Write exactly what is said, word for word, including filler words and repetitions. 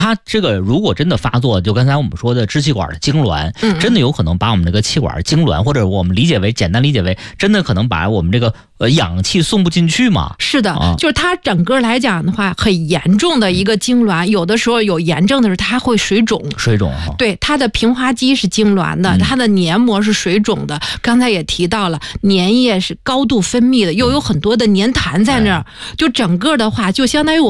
它这个如果真的发作，就刚才我们说的支气管的痉挛， 嗯， 真的有可能把我们这个气管痉挛，或者我们理解为简单理解为，真的可能把我们这个呃氧气送不进去嘛。 是的， 啊、 就是它整个来讲的话，很严重的一个痉挛，有的时候有炎症的时候，它还会水肿。 水肿， 对，它的平滑肌是痉挛的， 嗯、 它的黏膜是水肿的。刚才也提到了，粘液是高度分泌的，又有很多的粘痰在那儿，嗯、就整个的话，就相当于我。